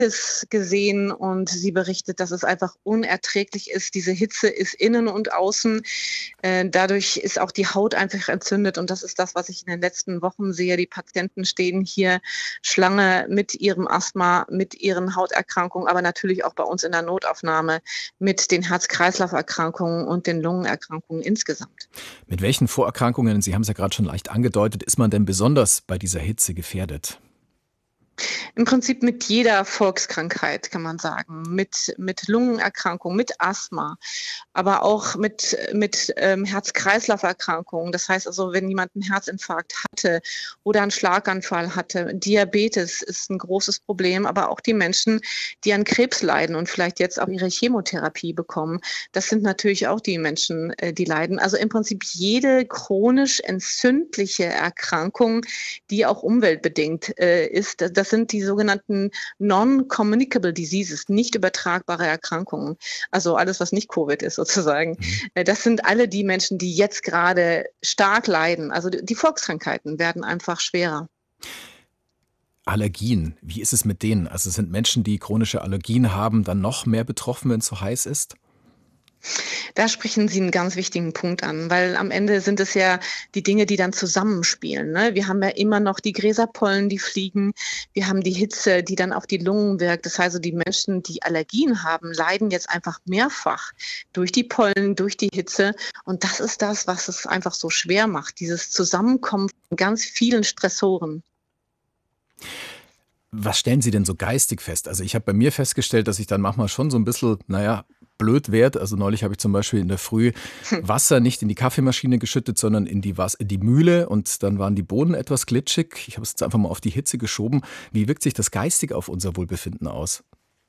gesehen und sie berichtet, dass es einfach unerträglich ist. Diese Hitze ist innen und außen. Dadurch ist auch die Haut einfach entzündet und das ist das, was ich in den letzten Wochen sehe. Die Patienten stehen hier Schlange mit ihrem Asthma, mit ihren Hauterkrankungen, aber natürlich auch bei uns in der Notaufnahme mit den Herz-Kreislauf-Erkrankungen und den Lungenerkrankungen insgesamt. Mit welchen Vorerkrankungen, Sie haben es ja gerade schon leicht angedeutet, ist man denn besonders bei dieser Hitze gefährdet? Im Prinzip mit jeder Volkskrankheit, kann man sagen, mit Lungenerkrankungen, mit Asthma, aber auch mit Herz-Kreislauf-Erkrankungen. Das heißt also, wenn jemand einen Herzinfarkt hatte oder einen Schlaganfall hatte, Diabetes ist ein großes Problem, aber auch die Menschen, die an Krebs leiden und vielleicht jetzt auch ihre Chemotherapie bekommen, das sind natürlich auch die Menschen, die leiden. Also im Prinzip jede chronisch entzündliche Erkrankung, die auch umweltbedingt ist, das sind die sogenannten Non-Communicable Diseases, nicht übertragbare Erkrankungen. Also alles, was nicht Covid ist sozusagen. Das sind alle die Menschen, die jetzt gerade stark leiden. Also die Volkskrankheiten werden einfach schwerer. Allergien, wie ist es mit denen? Also sind Menschen, die chronische Allergien haben, dann noch mehr betroffen, wenn es so heiß ist? Da sprechen Sie einen ganz wichtigen Punkt an, weil am Ende sind es ja die Dinge, die dann zusammenspielen, ne? Wir haben ja immer noch die Gräserpollen, die fliegen. Wir haben die Hitze, die dann auf die Lungen wirkt. Das heißt also, die Menschen, die Allergien haben, leiden jetzt einfach mehrfach durch die Pollen, durch die Hitze. Und das ist das, was es einfach so schwer macht, dieses Zusammenkommen von ganz vielen Stressoren. Was stellen Sie denn so geistig fest? Also ich habe bei mir festgestellt, dass ich dann manchmal schon so ein bisschen, blöd werde. Also neulich habe ich zum Beispiel in der Früh Wasser nicht in die Kaffeemaschine geschüttet, sondern in die Mühle und dann waren die Bohnen etwas glitschig. Ich habe es jetzt einfach mal auf die Hitze geschoben. Wie wirkt sich das geistig auf unser Wohlbefinden aus?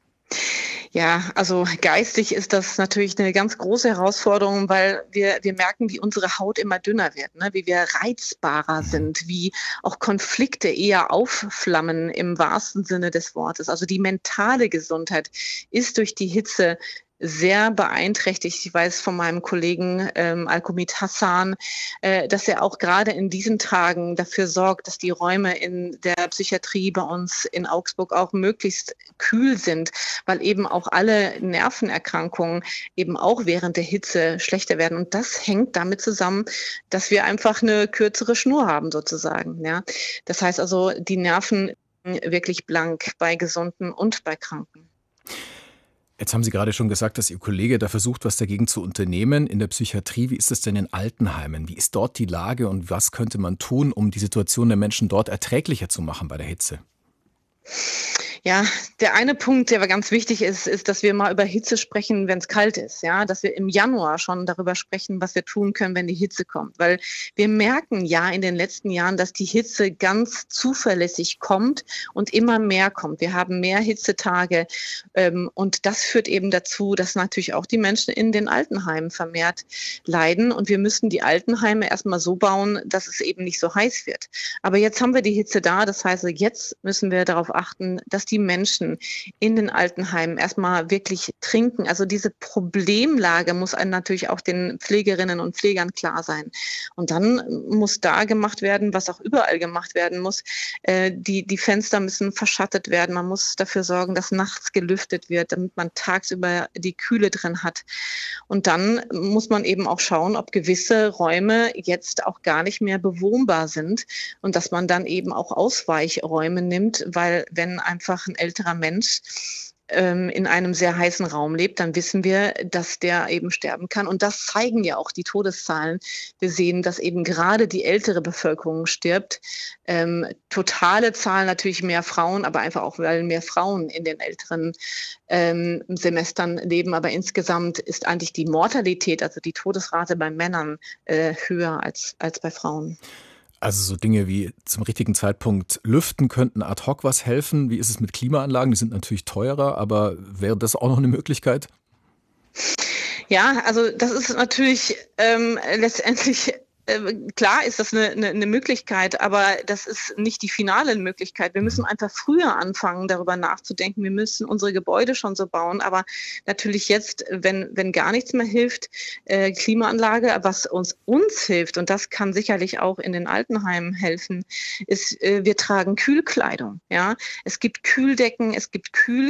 Ja, also geistig ist das natürlich eine ganz große Herausforderung, weil wir merken, wie unsere Haut immer dünner wird, ne? Wie wir reizbarer sind, wie auch Konflikte eher aufflammen im wahrsten Sinne des Wortes. Also die mentale Gesundheit ist durch die Hitze sehr beeinträchtigt. Ich weiß von meinem Kollegen Alkumit Hassan, dass er auch gerade in diesen Tagen dafür sorgt, dass die Räume in der Psychiatrie bei uns in Augsburg auch möglichst kühl sind, weil eben auch alle Nervenerkrankungen eben auch während der Hitze schlechter werden. Und das hängt damit zusammen, dass wir einfach eine kürzere Schnur haben sozusagen. Ja? Das heißt also, die Nerven wirklich blank bei Gesunden und bei Kranken. Jetzt haben Sie gerade schon gesagt, dass Ihr Kollege da versucht, was dagegen zu unternehmen. In der Psychiatrie, wie ist es denn in Altenheimen? Wie ist dort die Lage und was könnte man tun, um die Situation der Menschen dort erträglicher zu machen bei der Hitze? Ja, der eine Punkt, der aber ganz wichtig ist, dass wir mal über Hitze sprechen, wenn es kalt ist. Ja, dass wir im Januar schon darüber sprechen, was wir tun können, wenn die Hitze kommt. Weil wir merken ja in den letzten Jahren, dass die Hitze ganz zuverlässig kommt und immer mehr kommt. Wir haben mehr Hitzetage und das führt eben dazu, dass natürlich auch die Menschen in den Altenheimen vermehrt leiden. Und wir müssen die Altenheime erstmal so bauen, dass es eben nicht so heiß wird. Aber jetzt haben wir die Hitze da. Das heißt, jetzt müssen wir darauf achten, dass die Menschen in den Altenheimen erstmal wirklich trinken. Also diese Problemlage muss einem natürlich auch den Pflegerinnen und Pflegern klar sein. Und dann muss da gemacht werden, was auch überall gemacht werden muss. Die Fenster müssen verschattet werden. Man muss dafür sorgen, dass nachts gelüftet wird, damit man tagsüber die Kühle drin hat. Und dann muss man eben auch schauen, ob gewisse Räume jetzt auch gar nicht mehr bewohnbar sind und dass man dann eben auch Ausweichräume nimmt, weil wenn einfach ein älterer Mensch in einem sehr heißen Raum lebt, dann wissen wir, dass der eben sterben kann. Und das zeigen ja auch die Todeszahlen. Wir sehen, dass eben gerade die ältere Bevölkerung stirbt. Totale Zahlen natürlich mehr Frauen, aber einfach auch, weil mehr Frauen in den älteren Semestern leben. Aber insgesamt ist eigentlich die Mortalität, also die Todesrate bei Männern, höher als bei Frauen. Also so Dinge wie zum richtigen Zeitpunkt lüften könnten ad hoc was helfen. Wie ist es mit Klimaanlagen? Die sind natürlich teurer, aber wäre das auch noch eine Möglichkeit? Ja, also das ist natürlich letztendlich klar ist das eine Möglichkeit, aber das ist nicht die finale Möglichkeit. Wir müssen einfach früher anfangen, darüber nachzudenken. Wir müssen unsere Gebäude schon so bauen, aber natürlich jetzt, wenn gar nichts mehr hilft, Klimaanlage, was uns hilft, und das kann sicherlich auch in den Altenheimen helfen, ist, wir tragen Kühlkleidung. Ja, es gibt Kühldecken, es gibt